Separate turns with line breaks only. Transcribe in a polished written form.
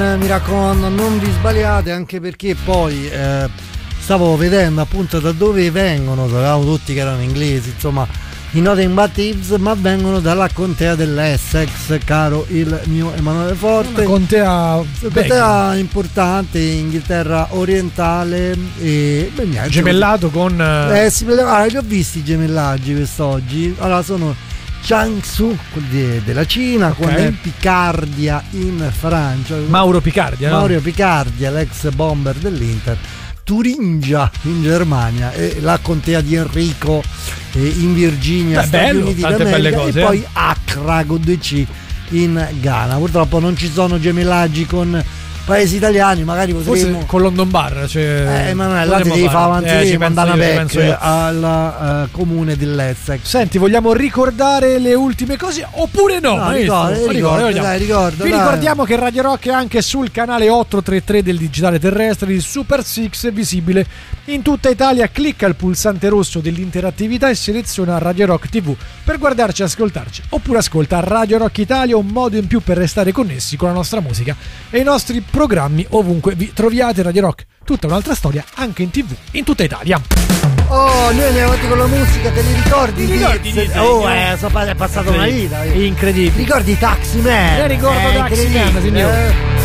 mi raccomando, non vi sbagliate, anche perché poi stavo vedendo appunto da dove vengono, sapevamo tutti che erano inglesi, insomma, i Nothing But Thieves, ma vengono dalla contea dell'Essex, caro il mio Emanuele Forte.
Una contea
importante, Inghilterra orientale, e
gemellato con
li ho visti i gemellaggi quest'oggi. Allora, sono Jiangsu della Cina,
okay,
con Picardia in Francia,
Mauro Picardia,
l'ex bomber dell'Inter, Turingia in Germania e la contea di Enrico in Virginia, Stati Uniti d'America, cose, e poi Accra con 2C in Ghana. Purtroppo non ci sono gemellaggi con paesi italiani, magari potremmo,
forse con London Bar, cioè,
ma là ti devi fare avanti mandare back al comune dell'Essex.
Senti, vogliamo ricordare le ultime cose oppure no?
Ricordo.
Vi ricordiamo che Radio Rock è anche sul canale 833 del digitale terrestre di Super Six, visibile in tutta Italia. Clicca il pulsante rosso dell'interattività e seleziona Radio Rock TV per guardarci e ascoltarci, oppure ascolta Radio Rock Italia, un modo in più per restare connessi con la nostra musica e i nostri programmi ovunque vi troviate. Radio Rock, tutta un'altra storia, anche in TV in tutta Italia.
Oh, noi andiamo avanti con la musica, te li ricordi? È passata una vita.
Incredibile.
Ricordi Taxi Man?
Ricordo Taxi Man, signore.